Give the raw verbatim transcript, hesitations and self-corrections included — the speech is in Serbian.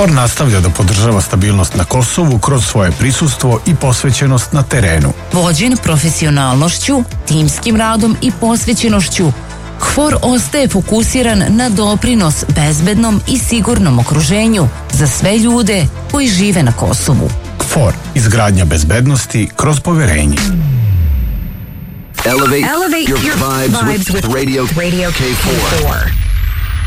KFOR nastavlja da podržava stabilnost na Kosovu kroz svoje prisustvo i posvećenost na terenu. Vođen profesionalnošću, timskim radom i posvećenošću, KFOR ostaje fokusiran na doprinos bezbednom i sigurnom okruženju za sve ljude koji žive na Kosovu. KFOR, izgradnja bezbednosti kroz poverenje. Elevate, Elevate your, your vibes, vibes with, with Radio, Radio K four.